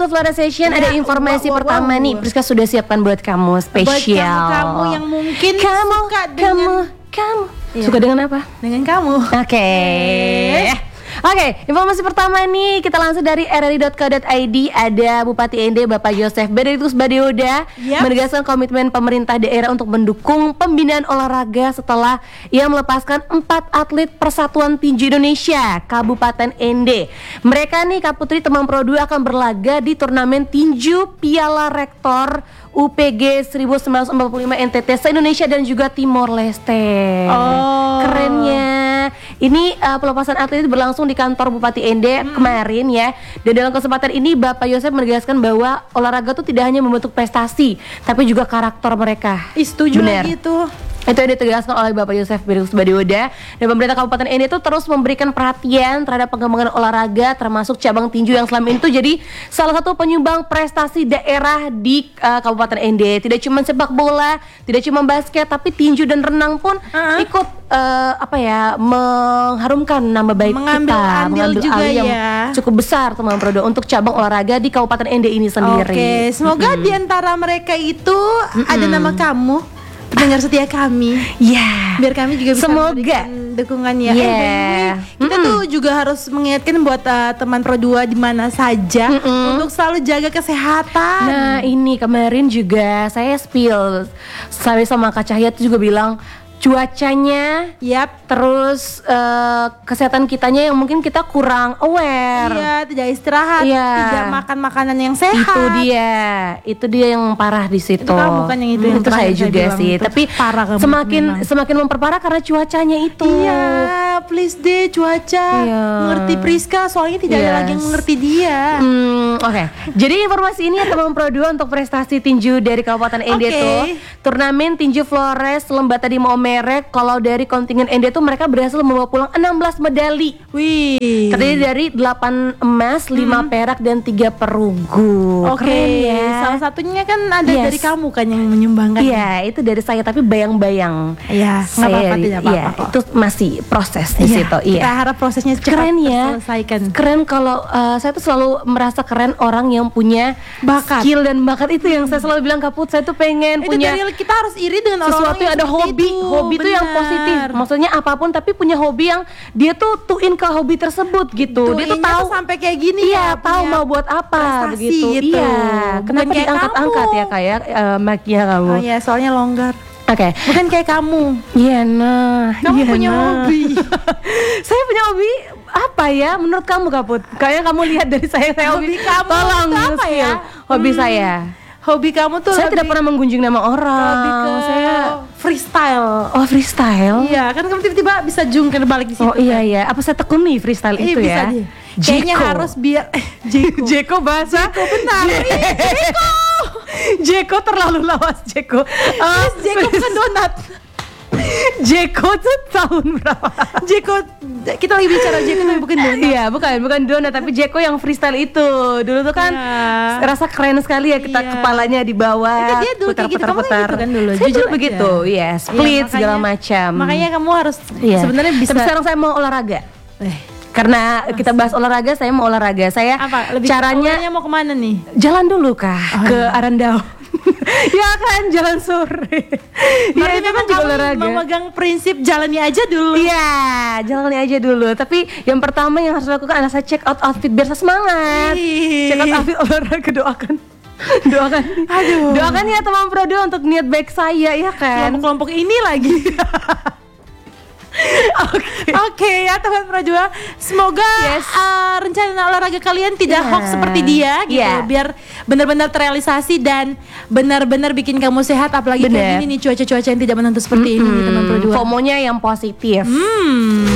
to Flora Session. Ada informasi pertama nih, Priska sudah siapkan buat kamu spesial. Buat kamu yang mungkin suka dengan Suka dengan apa? Dengan kamu. Oke, informasi pertama nih kita langsung dari rri.co.id. Ada Bupati ND Bapak Yosef Benediktus Badeoda menegaskan komitmen pemerintah daerah untuk mendukung pembinaan olahraga setelah ia melepaskan 4 atlet Persatuan Tinju Indonesia Kabupaten ND. Mereka nih Kak Putri Temang Pro 2 akan berlaga di turnamen tinju Piala Rektor UPG 1945 NTT se-Indonesia dan juga Timor Leste. Kerennya. Ini pelepasan atlet itu berlangsung di kantor Bupati ND kemarin ya. Dan dalam kesempatan ini Bapak Yosef menegaskan bahwa olahraga itu tidak hanya membentuk prestasi, tapi juga karakter mereka. Setuju lagi tuh. Itu yang ditegaskan oleh Bapak Yosef Benediktus Badeoda. Dan pemerintah Kabupaten ND itu terus memberikan perhatian terhadap pengembangan olahraga, termasuk cabang tinju yang selama ini tuh jadi salah satu penyumbang prestasi daerah di Kabupaten ND. Tidak cuma sepak bola, tidak cuma basket, tapi tinju dan renang pun ikut mengharumkan nama baik mengambil kita, andil juga yang cukup besar teman Prodo untuk cabang olahraga di Kabupaten ND ini sendiri. Semoga di antara mereka itu ada nama kamu, pendengar setia kami. Biar kami juga bisa memberikan dukungannya. Kita tuh juga harus mengingatkan buat teman Pro 2 di mana saja untuk selalu jaga kesehatan. Nah, ini kemarin juga saya spill sama Kak Cahya tuh juga bilang cuacanya, terus kesehatan kitanya yang mungkin kita kurang aware. Tidak istirahat, tidak makan makanan yang sehat. Itu dia yang parah di situ. Itu kamu kan yang itu yang saya juga sih. Tapi parah semakin memperparah karena cuacanya itu. Please deh cuaca. Mengerti Priska, soalnya tidak ada lagi yang mengerti dia. Jadi informasi ini teman Pro 2 untuk prestasi tinju dari Kabupaten ND tuh. Turnamen tinju Flores Lembata di Merek, kalau dari kontingen ND tuh mereka berhasil membawa pulang 16 medali. Terdiri dari 8 emas, 5 perak dan 3 perunggu. Keren ya. Salah satunya kan ada dari kamu kan yang menyumbangkan. Itu dari saya tapi bayang-bayang. Saya tidak apa-apa. Itu masih proses di situ. Kita harap prosesnya cepat terselesaikan. Keren kalau saya tuh selalu merasa keren orang yang punya skill dan bakat itu yang saya selalu bilang Kaput, saya tuh pengen itu punya. Kita harus iri dengan sesuatu yang ada hobi itu yang positif, maksudnya apapun tapi punya hobi yang dia tuh tuin ke hobi tersebut gitu. Dia tuh tahu sampai kayak gini tahu mau buat apa begitu. Kenapa diangkat-angkat ya kayak mic-nya kamu? Soalnya longgar. Bukan kayak kamu. Kamu punya hobi. Saya punya hobi apa ya menurut kamu Kaput? Kayak kamu lihat dari saya hobi kamu tolong apa ya? Hobi saya. Hobi kamu tuh saya tidak pernah menggunjing nama orang. Saya freestyle. Freestyle? Iya, kan kamu tiba-tiba bisa jungkir balik di situ. Apa saya tekuni freestyle itu ya? Kayaknya harus biar Jeko bahasa. Jeko benar. Jeko terlalu lawas Jeko. Jeko bukan donat. Jeko tuh tahun berapa? Jeko, kita lagi bicara Jeko tapi bukan donat. Bukan donat tapi Jeko yang freestyle itu. Dulu tuh kan rasa keren sekali ya kita kepalanya di bawah. Dia dulu putar-putar gitu kan dulu. Saya dulu begitu, split segala macam. Makanya kamu harus sebenarnya bisa. Tapi sekarang saya mau olahraga. Karena kita bahas olahraga, saya mau olahraga. Saya caranya mau kemana nih? Jalan dulu ke Arandau. Ya kan, jalan sore. Berarti memang juga olahraga. Memegang prinsip jalani aja dulu. Jalani aja dulu. Tapi yang pertama yang harus dilakukan adalah saya check out outfit biar saya semangat. Check out outfit olahraga, doakan. Doakan ya teman Pro 2 untuk niat baik saya ya kan. Kelompok ini lagi. Oke ya teman Pro 2, semoga rencana olahraga kalian tidak hoax seperti dia gitu. Biar benar-benar terrealisasi dan benar-benar bikin kamu sehat. Apalagi kayak gini nih cuaca-cuaca yang tidak menentu seperti ini teman Pro 2. FOMO-nya yang positif.